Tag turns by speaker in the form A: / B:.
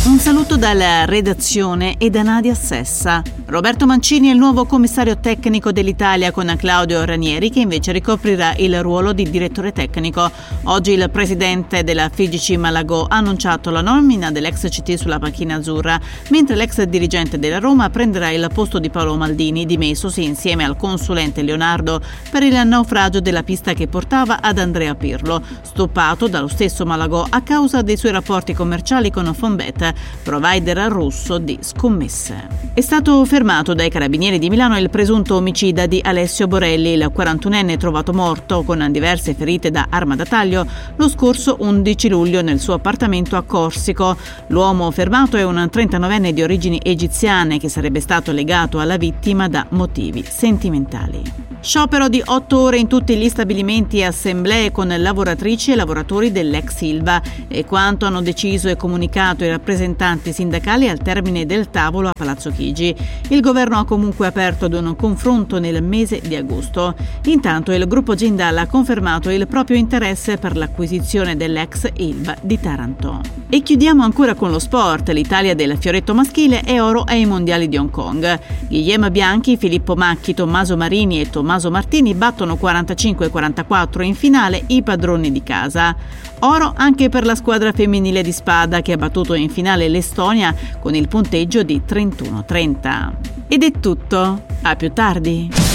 A: Un saluto dalla redazione e da Nadia Sessa. Roberto Mancini è il nuovo commissario tecnico dell'Italia con Claudio Ranieri, che invece ricoprirà il ruolo di direttore tecnico. Oggi il presidente della FIGC Malagò ha annunciato la nomina dell'ex CT sulla panchina azzurra, mentre l'ex dirigente della Roma prenderà il posto di Paolo Maldini, dimessosi insieme al consulente Leonardo per il naufragio della pista che portava ad Andrea Pirlo, stoppato dallo stesso Malagò a causa dei suoi rapporti commerciali con Fonbet, provider russo di scommesse. È stato fermato dai carabinieri di Milano il presunto omicida di Alessio Borelli, il 41enne trovato morto con diverse ferite da arma da taglio lo scorso 11 luglio nel suo appartamento a Corsico. L'uomo fermato è un 39enne di origini egiziane che sarebbe stato legato alla vittima da motivi sentimentali. Sciopero di 8 ore in tutti gli stabilimenti e assemblee con lavoratrici e lavoratori dell'ex Ilva e quanto hanno deciso e comunicato i rappresentanti sindacali al termine del tavolo a Palazzo Chigi. Il governo ha comunque aperto ad un confronto nel mese di agosto. Intanto il gruppo Jindal ha confermato il proprio interesse per l'acquisizione dell'ex Ilva di Taranto. E chiudiamo ancora con lo sport. L'Italia del fioretto maschile è oro ai mondiali di Hong Kong. Guillem Bianchi, Filippo Macchi, Tommaso Marini e Tommaso Martini battono 45-44 in finale i padroni di casa. Oro anche per la squadra femminile di spada che ha battuto in finale l'Estonia con il punteggio di 31-30. Ed è tutto. A più tardi.